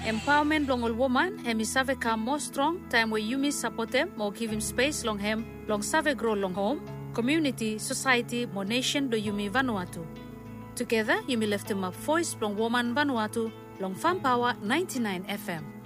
Empowerment long all woman, hemi save come more strong, time where Yumi support them, more give him space long him, long save grow long home, community, society, more nation do Yumi Vanuatu. Together, Yumi left him up voice long woman Vanuatu, long Farm Power 99 FM.